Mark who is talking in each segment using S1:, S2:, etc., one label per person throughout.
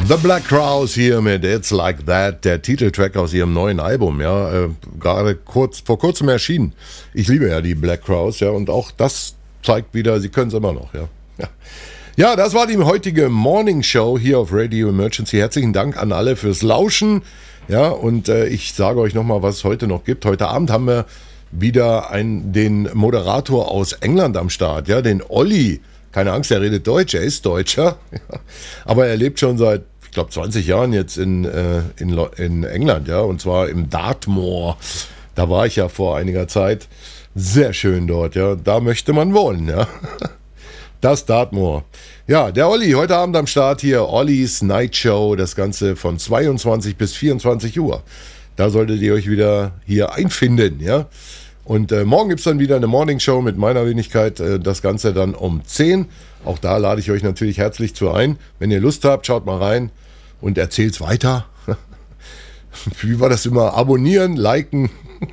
S1: The Black Crowes hier mit It's Like That, der Titeltrack aus ihrem neuen Album, ja, gerade vor kurzem erschienen. Ich liebe ja die Black Crowes, ja, und auch das zeigt wieder, sie können es immer noch, ja. Ja, das war die heutige Morning Show hier auf Radio Emergency. Herzlichen Dank an alle fürs Lauschen, ja, und ich sage euch nochmal, was es heute noch gibt. Heute Abend haben wir wieder den Moderator aus England am Start, ja, den Olli. Keine Angst, er redet Deutsch, er ist Deutscher, aber er lebt schon seit, ich glaube, 20 Jahren jetzt in England, ja, und zwar im Dartmoor. Da war ich ja vor einiger Zeit. Sehr schön dort, ja, da möchte man wohnen, ja. Das Dartmoor. Ja, der Olli, heute Abend am Start hier, Ollis Night Show, das Ganze von 22 bis 24 Uhr. Da solltet ihr euch wieder hier einfinden, ja. Und morgen gibt es dann wieder eine Morning Show mit meiner Wenigkeit, das Ganze dann um 10. Auch da lade ich euch natürlich herzlich zu ein. Wenn ihr Lust habt, schaut mal rein und erzählt's weiter. Wie war das immer? Abonnieren, liken.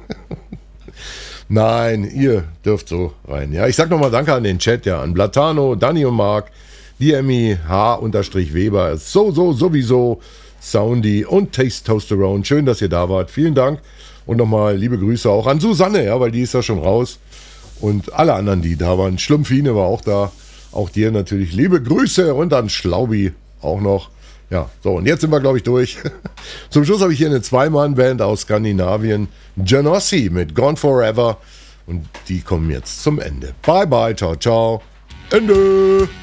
S1: Nein, ihr dürft so rein. Ja, ich sag nochmal Danke an den Chat, ja, an Blatano, Danny und Mark, DMI, H_Weber, sowieso, Soundy und Taste Toasterone. Schön, dass ihr da wart. Vielen Dank. Und nochmal liebe Grüße auch an Susanne, ja, weil die ist ja schon raus. Und alle anderen, die da waren. Schlumpfine war auch da. Auch dir natürlich liebe Grüße und an Schlaubi auch noch. Ja, so, und jetzt sind wir, glaube ich, durch. Zum Schluss habe ich hier eine Zwei-Mann-Band aus Skandinavien. Janossi mit Gone Forever. Und die kommen jetzt zum Ende. Bye, bye, ciao, ciao. Ende.